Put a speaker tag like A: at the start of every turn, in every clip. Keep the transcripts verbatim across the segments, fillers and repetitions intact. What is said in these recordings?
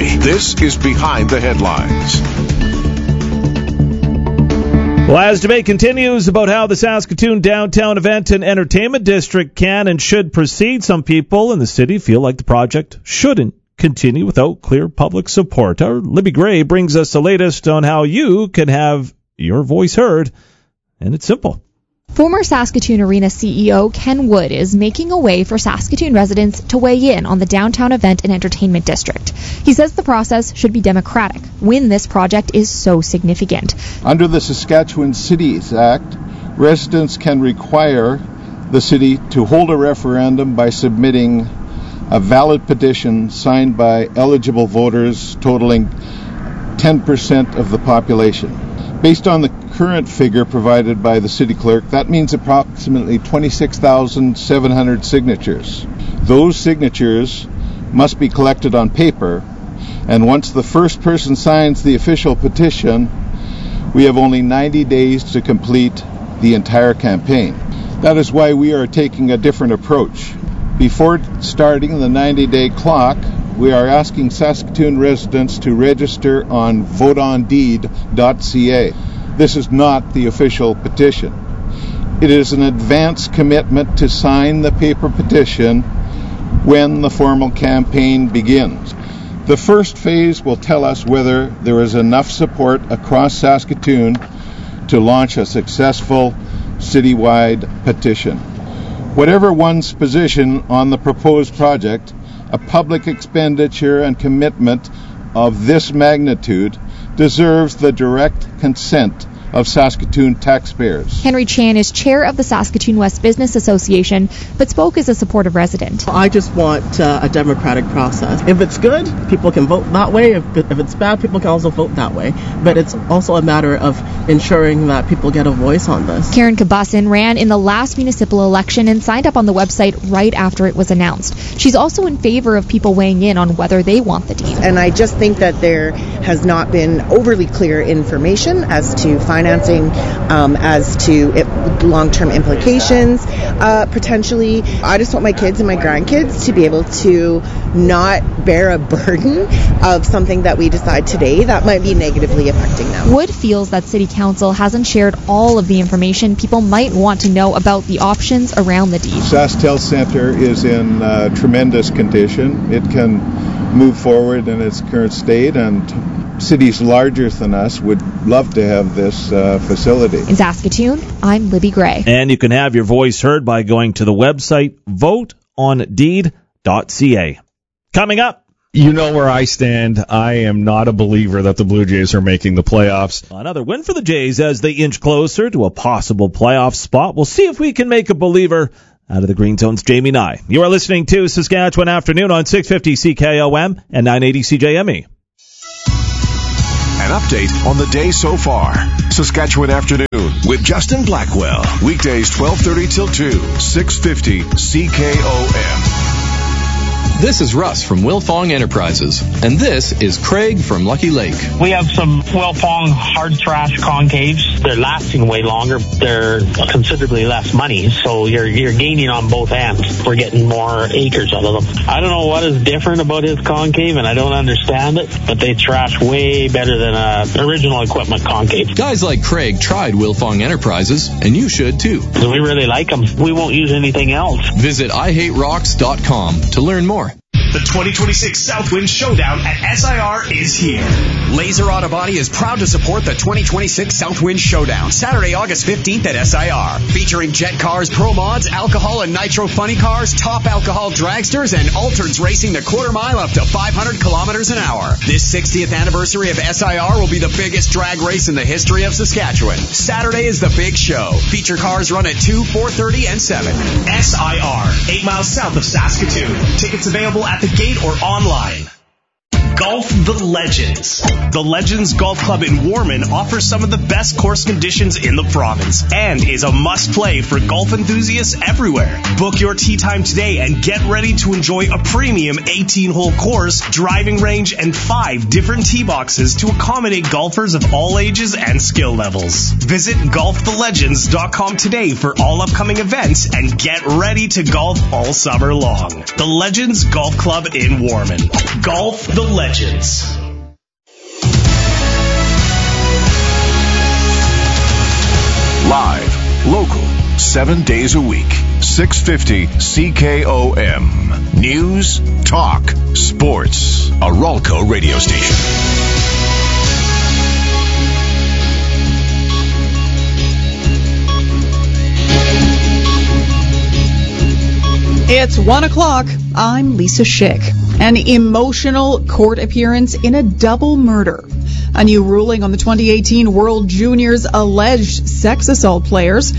A: This is Behind the Headlines.
B: Well, as debate continues about how the Saskatoon Downtown Event and Entertainment District can and should proceed, some people in the city feel like the project shouldn't continue without clear public support. Our Libby Gray brings us the latest on how you can have your voice heard, and it's simple.
C: Former Saskatoon Arena C E O Ken Wood is making a way for Saskatoon residents to weigh in on the Downtown Event and Entertainment District. He says the process should be democratic when this project is so significant.
D: Under the Saskatchewan Cities Act, residents can require the city to hold a referendum by submitting a valid petition signed by eligible voters totaling ten percent of the population. Based on the current figure provided by the city clerk, that means approximately twenty-six thousand seven hundred signatures. Those signatures must be collected on paper, and once the first person signs the official petition, we have only ninety days to complete the entire campaign. That is why we are taking a different approach. Before starting the ninety-day clock, we are asking Saskatoon residents to register on vote on deed dot c a. This is not the official petition. It is an advance commitment to sign the paper petition when the formal campaign begins. The first phase will tell us whether there is enough support across Saskatoon to launch a successful citywide petition. Whatever one's position on the proposed project, a public expenditure and commitment of this magnitude deserves the direct consent of Saskatoon taxpayers.
C: Henry Chan is chair of the Saskatoon West Business Association, but spoke as a supportive resident.
E: I just want uh, a democratic process. If it's good, people can vote that way. If, if it's bad, people can also vote that way. But it's also a matter of ensuring that people get a voice on this.
C: Karen Kabussin ran in the last municipal election and signed up on the website right after it was announced. She's also in favor of people weighing in on whether they want the deed.
F: And I just think that there has not been overly clear information as to financing, um, as to it, long-term implications, uh, potentially. I just want my kids and my grandkids to be able to not bear a burden of something that we decide today that might be negatively affecting them.
C: Wood feels that City Council hasn't shared all of the information people might want to know about the options around the deed.
D: SaskTel Centre is in uh, tremendous condition. It can move forward in its current state, and cities larger than us would love to have this uh, facility.
C: In Saskatoon, I'm Libby Gray.
B: And you can have your voice heard by going to the website vote on deed dot c a. Coming up.
G: You know where I stand. I am not a believer that the Blue Jays are making the playoffs.
B: Another win for the Jays as they inch closer to a possible playoff spot. We'll see if we can make a believer out of the Green Zone's Jamie Nye. You are listening to Saskatchewan Afternoon on six fifty C K O M and nine eighty C J M E.
A: An update on the day so far. Saskatchewan Afternoon with Justin Blackwell. Weekdays twelve thirty till two, six fifty C K O M.
H: This is Russ from Wilfong Enterprises, and this is Craig from Lucky Lake.
I: We have some Wilfong hard trash concaves. They're lasting way longer. They're considerably less money, so you're you're gaining on both ends. We're getting more acres out of them. I don't know what is different about his concave, and I don't understand it, but they trash way better than a original equipment concave.
H: Guys like Craig tried Wilfong Enterprises, and you should too.
I: We really like them. We won't use anything else.
H: Visit i hate rocks dot com to learn more.
J: The twenty twenty-six Southwind Showdown at S I R is here. Laser Auto Body is proud to support the twenty twenty-six Southwind Showdown, Saturday, August fifteenth at S I R. Featuring jet cars, pro mods, alcohol and nitro funny cars, top alcohol dragsters, and altereds racing the quarter mile up to five hundred kilometers an hour. This sixtieth anniversary of S I R will be the biggest drag race in the history of Saskatchewan. Saturday is the big show. Feature cars run at two, four thirty, and seven. S I R, eight miles south of Saskatoon. Tickets available at the gate or online. Golf the Legends. The Legends Golf Club in Warman offers some of the best course conditions in the province and is a must-play for golf enthusiasts everywhere. Book your tee time today and get ready to enjoy a premium eighteen-hole course, driving range, and five different tee boxes to accommodate golfers of all ages and skill levels. Visit golf the legends dot com today for all upcoming events and get ready to golf all summer long. The Legends Golf Club in Warman. Golf the Legends.
K: legends.
A: Live, local, seven days a week. six fifty C K O M. News, talk, sports. A Ralco radio station.
L: It's one o'clock. I'm Lisa Schick. An emotional court appearance in a double murder. A new ruling on the twenty eighteen World Juniors alleged sex assault players.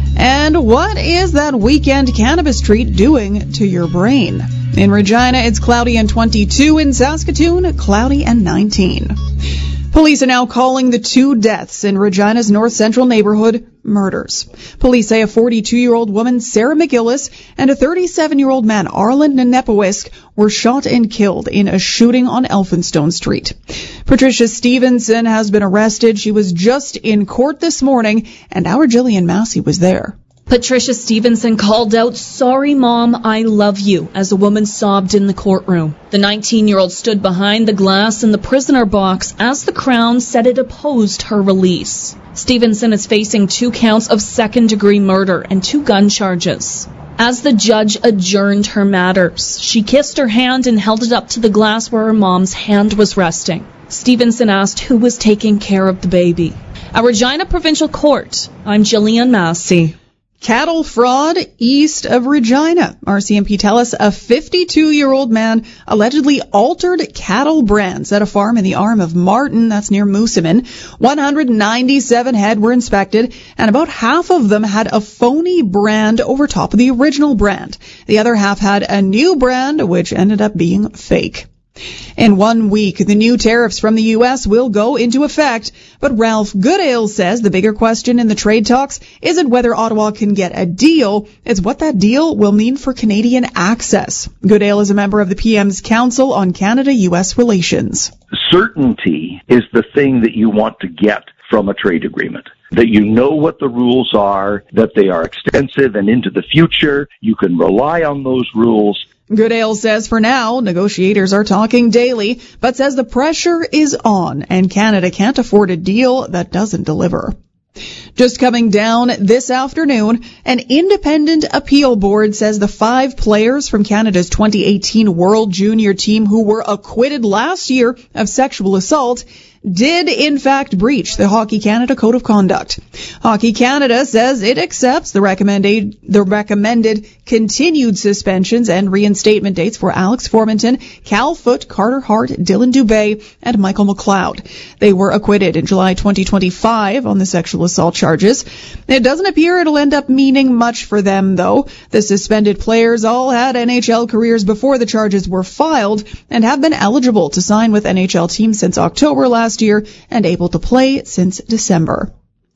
L: And what is that weekend cannabis treat doing to your brain? In Regina, it's cloudy and twenty-two. In Saskatoon, cloudy and nineteen. Police are now calling the two deaths in Regina's North Central neighborhood murders. Police say a forty-two-year-old woman, Sarah McGillis, and a thirty-seven-year-old man, Arlen Nenepowisk, were shot and killed in a shooting on Elphinstone Street. Patricia Stevenson has been arrested. She was just in court this morning, and our Jillian Massey was there.
M: Patricia Stevenson called out, "Sorry, Mom, I love you," as a woman sobbed in the courtroom. The nineteen-year-old stood behind the glass in the prisoner box as the Crown said it opposed her release. Stevenson is facing two counts of second-degree murder and two gun charges. As the judge adjourned her matters, she kissed her hand and held it up to the glass where her mom's hand was resting. Stevenson asked who was taking care of the baby. At Regina Provincial Court, I'm Jillian Massey.
L: Cattle fraud east of Regina. R C M P tell us a fifty-two-year-old man allegedly altered cattle brands at a farm in the Arm of Martin, that's near Moosomin. one hundred ninety-seven head were inspected, and about half of them had a phony brand over top of the original brand. The other half had a new brand, which ended up being fake. In one week, the new tariffs from the U S will go into effect, but Ralph Goodale says the bigger question in the trade talks isn't whether Ottawa can get a deal, it's what that deal will mean for Canadian access. Goodale is a member of the P M's Council on Canada-U S Relations.
N: Certainty is the thing that you want to get from a trade agreement. That you know what the rules are, that they are extensive and into the future, you can rely on those rules.
L: Goodale says for now, negotiators are talking daily, but says the pressure is on and Canada can't afford a deal that doesn't deliver. Just coming down this afternoon, an independent appeal board says the five players from Canada's twenty eighteen World Junior team who were acquitted last year of sexual assault did in fact breach the Hockey Canada Code of Conduct. Hockey Canada says it accepts the recommended the recommended continued suspensions and reinstatement dates for Alex Formanton, Cal Foote, Carter Hart, Dylan Dubé, and Michael McLeod. They were acquitted in July twenty twenty-five on the sexual assault charges. It doesn't appear it'll end up meaning much for them, though. The suspended players all had N H L careers before the charges were filed and have been eligible to sign with N H L teams since October last year and able to play since December.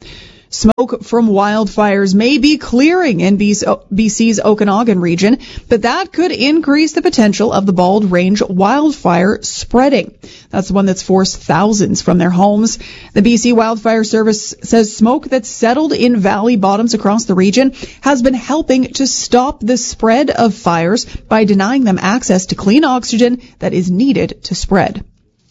L: Smoke from wildfires may be clearing in B C's Okanagan region, but that could increase the potential of the Bald Range wildfire spreading. That's the one that's forced thousands from their homes. The B C Wildfire Service says smoke that's settled in valley bottoms across the region has been helping to stop the spread of fires by denying them access to clean oxygen that is needed to spread.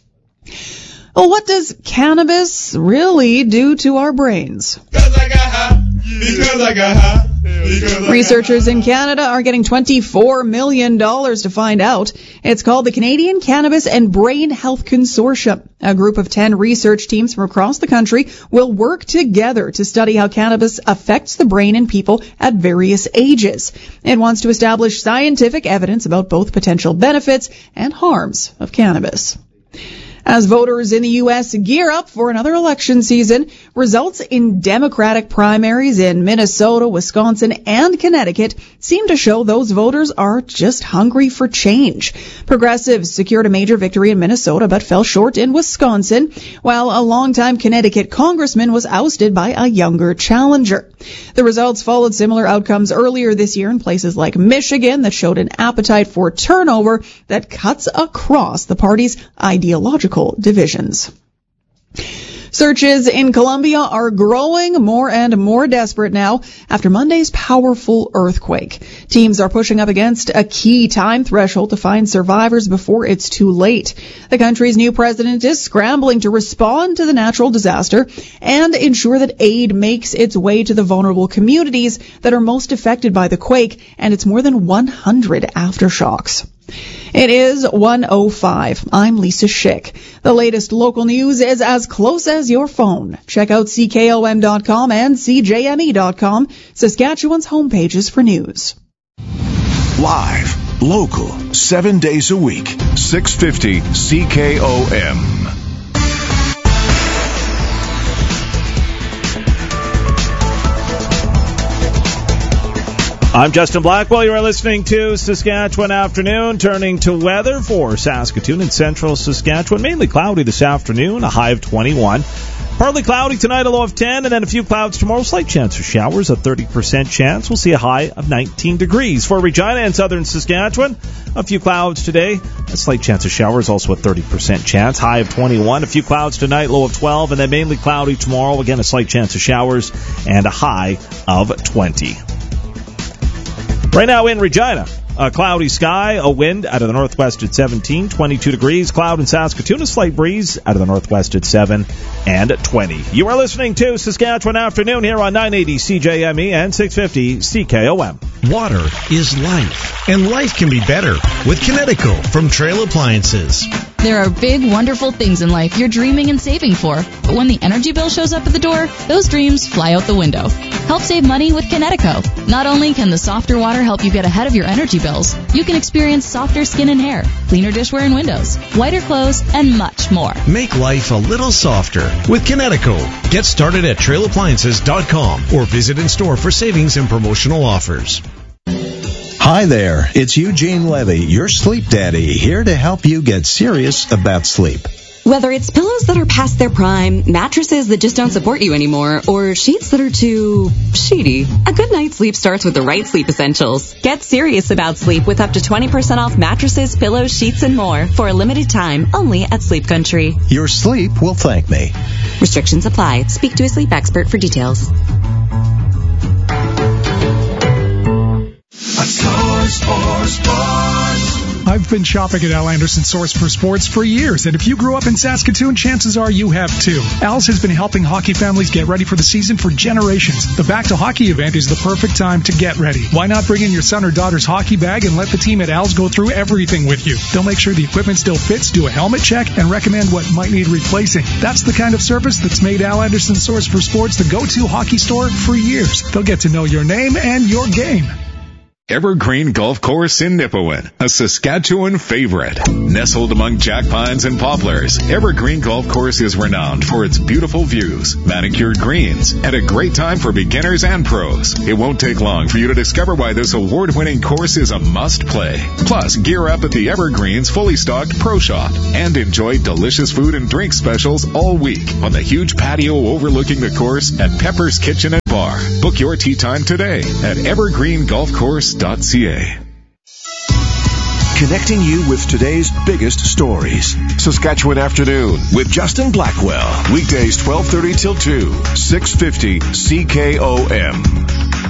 L: Well, what does cannabis really do to our brains? Because I got high. Because I got high. Because I Researchers got high. in Canada are getting twenty-four million dollars to find out. It's called the Canadian Cannabis and Brain Health Consortium. A group of ten research teams from across the country will work together to study how cannabis affects the brain in people at various ages. It wants to establish scientific evidence about both potential benefits and harms of cannabis. As voters in the U S gear up for another election season, results in Democratic primaries in Minnesota, Wisconsin, and Connecticut seem to show those voters are just hungry for change. Progressives secured a major victory in Minnesota but fell short in Wisconsin, while a longtime Connecticut congressman was ousted by a younger challenger. The results followed similar outcomes earlier this year in places like Michigan that showed an appetite for turnover that cuts across the party's ideological divisions. Searches in Colombia are growing more and more desperate now after Monday's powerful earthquake. Teams are pushing up against a key time threshold to find survivors before it's too late. The country's new president is scrambling to respond to the natural disaster and ensure that aid makes its way to the vulnerable communities that are most affected by the quake and its more than one hundred aftershocks. It is one oh five. I'm Lisa Schick. The latest local news is as close as your phone. Check out C K O M dot com and C J M E dot com, Saskatchewan's homepages for news.
A: Live, local, seven days a week, six fifty C K O M.
B: I'm Justin Blackwell. You are listening to Saskatchewan Afternoon. Turning to weather for Saskatoon and central Saskatchewan. Mainly cloudy this afternoon, a high of twenty-one. Partly cloudy tonight, a low of ten, and then a few clouds tomorrow. Slight chance of showers, a thirty percent chance. We'll see a high of nineteen degrees. For Regina and southern Saskatchewan, a few clouds today, a slight chance of showers, also a thirty percent chance. High of twenty-one. A few clouds tonight, low of twelve, and then mainly cloudy tomorrow. Again, a slight chance of showers and a high of twenty. Right now in Regina, a cloudy sky, a wind out of the northwest at seventeen, twenty-two degrees. Cloud in Saskatoon, a slight breeze out of the northwest at seven and twenty. You are listening to Saskatchewan Afternoon here on nine eighty C J M E and six fifty C K O M.
K: Water is life, and life can be better with Kinetico from Trail Appliances.
O: There are big, wonderful things in life you're dreaming and saving for, but when the energy bill shows up at the door, those dreams fly out the window. Help save money with Kinetico. Not only can the softer water help you get ahead of your energy bills, you can experience softer skin and hair, cleaner dishware and windows, whiter clothes, and much more.
K: Make life a little softer with Kinetico. Get started at trail appliances dot com or visit in store for savings and promotional offers.
P: Hi there, it's Eugene Levy, your sleep daddy, here to help you get serious about sleep.
Q: Whether it's pillows that are past their prime, mattresses that just don't support you anymore, or sheets that are too sheety, a good night's sleep starts with the right sleep essentials. Get serious about sleep with up to twenty percent off mattresses, pillows, sheets, and more for a limited time only at Sleep Country.
P: Your sleep will thank me.
Q: Restrictions apply. Speak to a sleep expert for details.
R: A source for sports. I've been shopping at Al Anderson Source for Sports for years, and if you grew up in Saskatoon, chances are you have too. Al's has been helping hockey families get ready for the season for generations. The Back to Hockey event is the perfect time to get ready. Why not bring in your son or daughter's hockey bag and let the team at Al's go through everything with you? They'll make sure the equipment still fits, do a helmet check, and recommend what might need replacing. That's the kind of service that's made Al Anderson Source for Sports the go-to hockey store for years. They'll get to know your name and your game.
S: Evergreen Golf Course in Nipawin, a Saskatchewan favorite. Nestled among jack pines and poplars, Evergreen Golf Course is renowned for its beautiful views, manicured greens, and a great time for beginners and pros. It won't take long for you to discover why this award-winning course is a must-play. Plus, gear up at the Evergreen's fully stocked Pro Shop and enjoy delicious food and drink specials all week on the huge patio overlooking the course at Pepper's Kitchen and Bar. Book your tee time today at evergreen golf course dot c a.
A: Connecting you with today's biggest stories. Saskatchewan Afternoon with Justin Blackwell. Weekdays twelve thirty till two, six fifty C K O M.